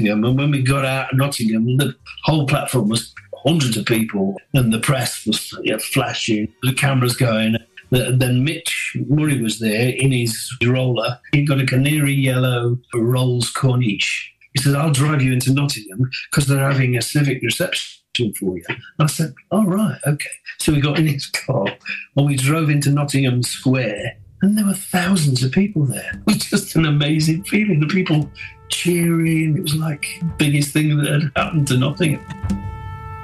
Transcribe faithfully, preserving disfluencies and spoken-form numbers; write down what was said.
And when we got out of Nottingham, the whole platform was hundreds of people, and the press was you know, flashing, the cameras going. Then Mitch Murray was there in his roller. He got a canary yellow Rolls Corniche. He said, I'll drive you into Nottingham because they're having a civic reception for you. And I said, oh, right, OK. So we got in his car and we drove into Nottingham Square, and there were thousands of people there. It was just an amazing feeling. The people cheering. It was like the biggest thing that had happened to Nottingham.